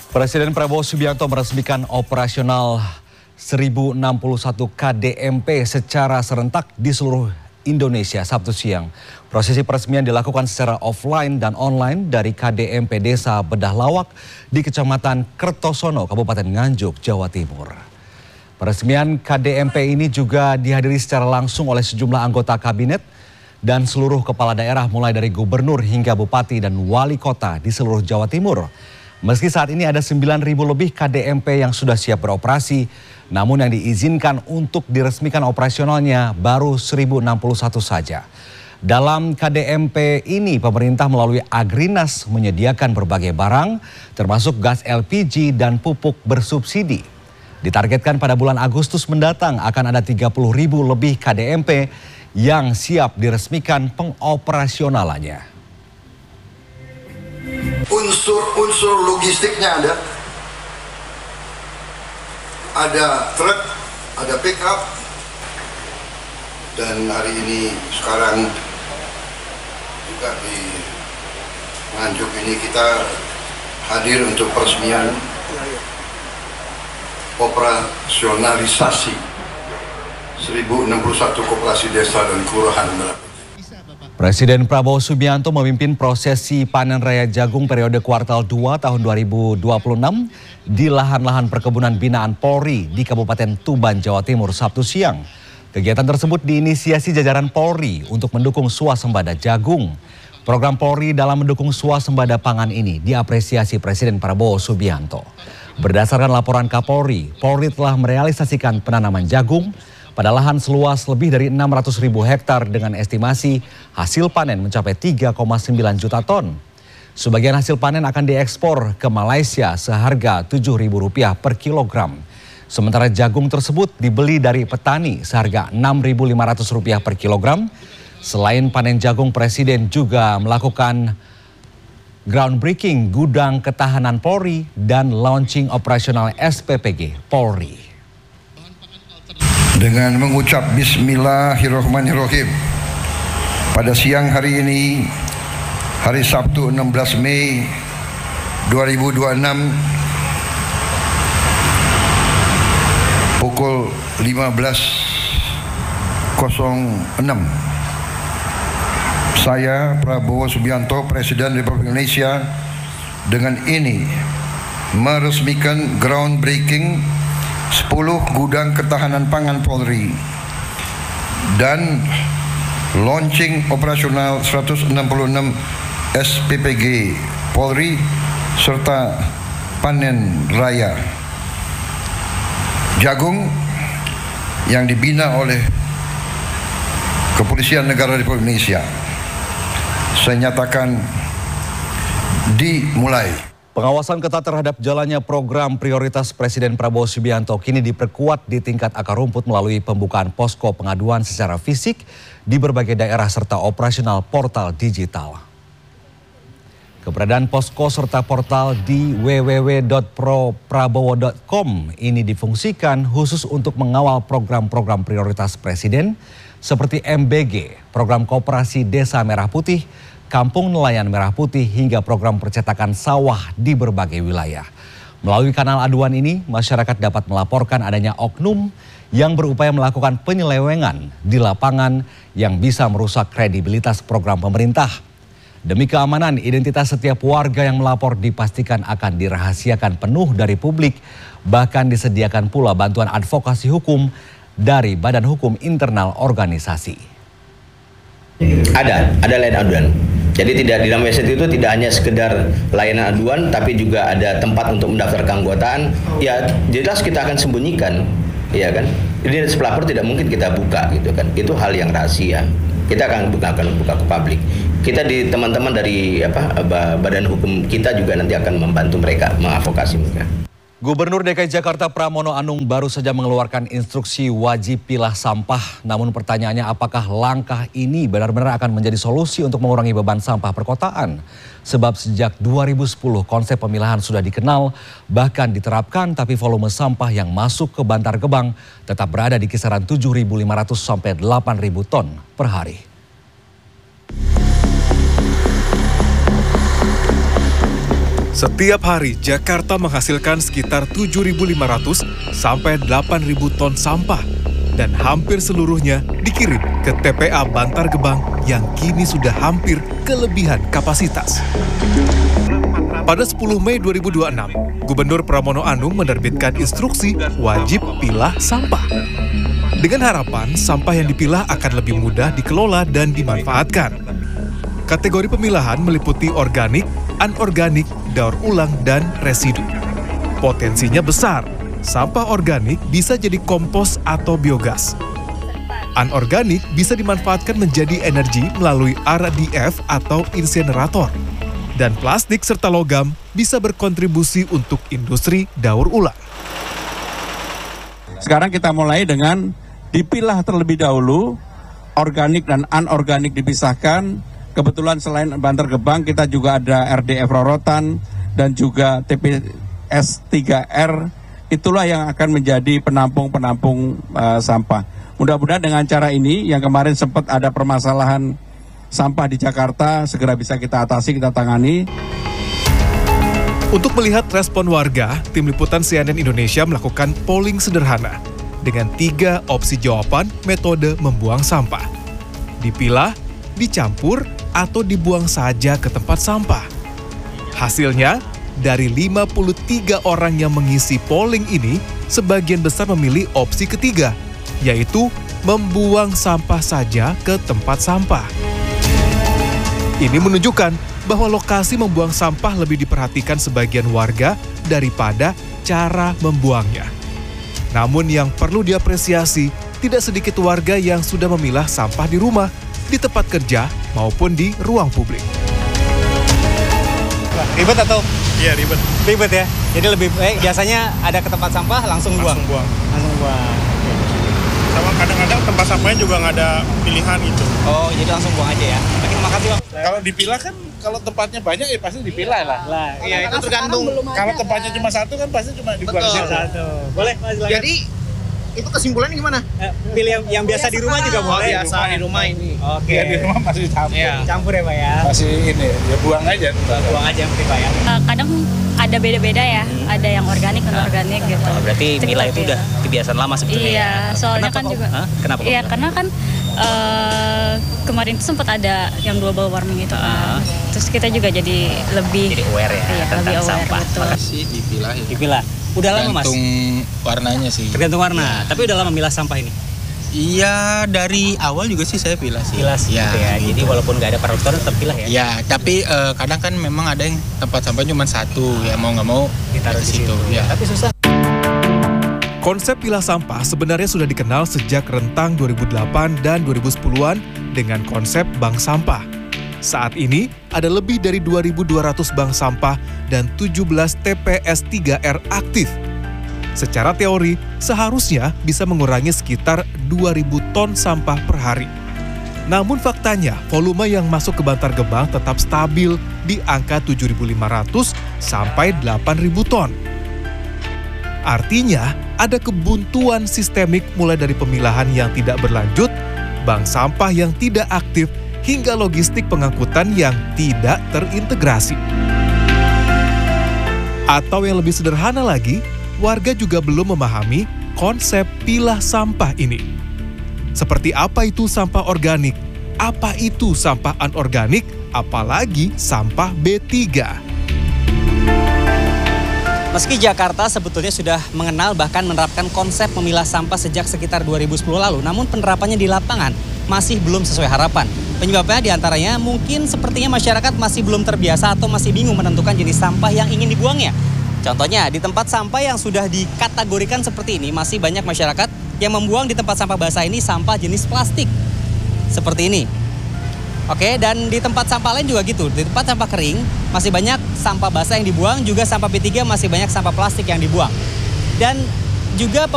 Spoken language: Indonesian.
Presiden Prabowo Subianto meresmikan operasional 1061 KDMP secara serentak di seluruh Indonesia Sabtu siang. Prosesi peresmian dilakukan secara offline dan online dari KDMP Desa Bedah Lawak di Kecamatan Kertosono, Kabupaten Nganjuk, Jawa Timur. Peresmian KDMP ini juga dihadiri secara langsung oleh sejumlah anggota kabinet dan seluruh kepala daerah mulai dari gubernur hingga bupati dan wali kota di seluruh Jawa Timur. Meski saat ini ada 9.000 lebih KDMP yang sudah siap beroperasi, namun yang diizinkan untuk diresmikan operasionalnya baru 1.061 saja. Dalam KDMP ini, pemerintah melalui Agrinas menyediakan berbagai barang, termasuk gas LPG dan pupuk bersubsidi. Ditargetkan pada bulan Agustus mendatang akan ada 30.000 lebih KDMP yang siap diresmikan pengoperasionalannya. Unsur logistiknya ada truk, ada pickup, dan hari ini sekarang juga di Nganjuk ini kita hadir untuk peresmian operasionalisasi 1061 koperasi desa dan kelurahan. Presiden Prabowo Subianto memimpin prosesi panen raya jagung periode kuartal 2 tahun 2026 di lahan-lahan perkebunan binaan Polri di Kabupaten Tuban, Jawa Timur Sabtu siang. Kegiatan tersebut diinisiasi jajaran Polri untuk mendukung swasembada jagung. Program Polri dalam mendukung swasembada pangan ini diapresiasi Presiden Prabowo Subianto. Berdasarkan laporan Kapolri, Polri telah merealisasikan penanaman jagung pada lahan seluas lebih dari 600.000 hektar dengan estimasi hasil panen mencapai 3,9 juta ton. Sebagian hasil panen akan diekspor ke Malaysia seharga Rp7.000 per kilogram. Sementara jagung tersebut dibeli dari petani seharga Rp6.500 per kilogram. Selain panen jagung, Presiden juga melakukan groundbreaking gudang ketahanan Polri dan launching operasional SPPG Polri. Dengan mengucap Bismillahirrahmanirrahim, pada siang hari ini, hari Sabtu 16 Mei 2026, pukul 15.06, saya Prabowo Subianto, Presiden Republik Indonesia, dengan ini meresmikan groundbreaking 10 gudang ketahanan pangan Polri dan launching operasional 166 SPPG Polri serta panen raya jagung yang dibina oleh Kepolisian Negara Republik Indonesia. Saya nyatakan dimulai. Pengawasan ketat terhadap jalannya program prioritas Presiden Prabowo Subianto kini diperkuat di tingkat akar rumput melalui pembukaan posko pengaduan secara fisik di berbagai daerah serta operasional portal digital. Keberadaan posko serta portal di www.proprabowo.com ini difungsikan khusus untuk mengawal program-program prioritas Presiden seperti MBG, program Koperasi Desa Merah Putih, Kampung Nelayan Merah Putih hingga program percetakan sawah di berbagai wilayah. Melalui kanal aduan ini, masyarakat dapat melaporkan adanya oknum yang berupaya melakukan penyelewengan di lapangan yang bisa merusak kredibilitas program pemerintah. Demi keamanan, identitas setiap warga yang melapor dipastikan akan dirahasiakan penuh dari publik, bahkan disediakan pula bantuan advokasi hukum dari Badan Hukum Internal organisasi. Ada layanan aduan. Jadi tidak di dalam website itu tidak hanya sekedar layanan aduan, tapi juga ada tempat untuk mendaftar keanggotaan. Ya jelas kita akan sembunyikan, ya kan. Jadi pelapor tidak mungkin kita buka gitu kan. Itu hal yang rahasia. Kita akan buka ke publik. Kita di teman-teman dari Badan Hukum kita juga nanti akan membantu mereka, mengadvokasi mereka. Gubernur DKI Jakarta Pramono Anung baru saja mengeluarkan instruksi wajib pilah sampah. Namun pertanyaannya, apakah langkah ini benar-benar akan menjadi solusi untuk mengurangi beban sampah perkotaan? Sebab sejak 2010 konsep pemilahan sudah dikenal, bahkan diterapkan, tapi volume sampah yang masuk ke Bantar Gebang tetap berada di kisaran 7.500 sampai 8.000 ton per hari. Setiap hari, Jakarta menghasilkan sekitar 7.500 sampai 8.000 ton sampah dan hampir seluruhnya dikirim ke TPA Bantar Gebang yang kini sudah hampir kelebihan kapasitas. Pada 10 Mei 2026, Gubernur Pramono Anung menerbitkan instruksi wajib pilah sampah. Dengan harapan, sampah yang dipilah akan lebih mudah dikelola dan dimanfaatkan. Kategori pemilahan meliputi organik, anorganik, daur ulang, dan residu. Potensinya besar. Sampah organik bisa jadi kompos atau biogas. Anorganik bisa dimanfaatkan menjadi energi melalui RDF atau insinerator. Dan plastik serta logam bisa berkontribusi untuk industri daur ulang. Sekarang kita mulai dengan dipilah terlebih dahulu, organik dan anorganik dipisahkan. Kebetulan selain Bantar Gebang, kita juga ada RDF Rorotan dan juga TPS 3R. Itulah yang akan menjadi penampung-penampung sampah. Mudah-mudahan dengan cara ini, yang kemarin sempat ada permasalahan sampah di Jakarta, segera bisa kita atasi, kita tangani. Untuk melihat respon warga, Tim Liputan CNN Indonesia melakukan polling sederhana dengan 3 opsi jawaban metode membuang sampah. Dipilah, dicampur, atau dibuang saja ke tempat sampah. Hasilnya, dari 53 orang yang mengisi polling ini, sebagian besar memilih opsi ketiga, yaitu membuang sampah saja ke tempat sampah. Ini menunjukkan bahwa lokasi membuang sampah lebih diperhatikan sebagian warga daripada cara membuangnya. Namun yang perlu diapresiasi, tidak sedikit warga yang sudah memilah sampah di rumah, di tempat kerja, maupun di ruang publik. Ribet atau? Iya, ribet. Ribet ya? Jadi lebih baik biasanya ada ke tempat sampah langsung buang? Langsung buang. Sama kadang-kadang tempat sampahnya juga nggak ada pilihan gitu. Oh, jadi langsung buang aja ya? Terima kasih, Bang. Kalau dipilah kan, kalau tempatnya banyak ya pasti dipilah lah. Iya, itu tergantung. Kalau tempatnya cuma satu kan pasti cuma dibuang Satu. Boleh, Mas, silakan. Jadi itu kesimpulannya gimana? Pilih yang biasa di rumah juga boleh. Biasa di rumah ini. Oke. Ya, di rumah masih campur. Iya. Campur ya, Pak ya? Masih ini, ya buang aja. Buang aja yang penting, Pak ya? Kadang ada beda-beda ya, ada yang organik dan organik gitu. Berarti milah itu udah kebiasaan lama sebetulnya. Iya, soalnya kan juga. Kenapa? Iya, karena kan kemarin itu sempat ada yang global warming itu kan. Terus kita juga jadi lebih aware ya, iya, tentang lebih aware, sampah. betul. Masih dipilah ya. Dipilah. Udah lama, Mas? Tergantung warnanya sih. Tergantung warna, tapi udah lama milah sampah ini? Iya, dari awal juga sih saya pilah sih. Pilah sih, ya. gitu ya. Jadi walaupun nggak ada peraturan tetap pilah ya? Ya, tapi kadang kan memang ada yang tempat sampah cuma satu, ya mau nggak mau ditaruh di situ. Ya. Tapi susah. Konsep pilah sampah sebenarnya sudah dikenal sejak rentang 2008 dan 2010-an dengan konsep bank sampah. Saat ini ada lebih dari 2.200 bank sampah dan 17 TPS 3R aktif. Secara teori, seharusnya bisa mengurangi sekitar 2.000 ton sampah per hari. Namun faktanya, volume yang masuk ke Bantar Gebang tetap stabil di angka 7.500 sampai 8.000 ton. Artinya, ada kebuntuan sistemik mulai dari pemilahan yang tidak berlanjut, bank sampah yang tidak aktif, hingga logistik pengangkutan yang tidak terintegrasi. Atau yang lebih sederhana lagi, warga juga belum memahami konsep pilah sampah ini. Seperti apa itu sampah organik? Apa itu sampah anorganik? Apalagi sampah B3? Meski Jakarta sebetulnya sudah mengenal bahkan menerapkan konsep memilah sampah sejak sekitar 2010 lalu, namun penerapannya di lapangan masih belum sesuai harapan. Penyebabnya diantaranya mungkin sepertinya masyarakat masih belum terbiasa atau masih bingung menentukan jenis sampah yang ingin dibuangnya. Contohnya, di tempat sampah yang sudah dikategorikan seperti ini, masih banyak masyarakat yang membuang di tempat sampah basah ini sampah jenis plastik. Seperti ini. Oke, dan di tempat sampah lain juga gitu. Di tempat sampah kering, masih banyak sampah basah yang dibuang, juga sampah B3 masih banyak sampah plastik yang dibuang. Dan juga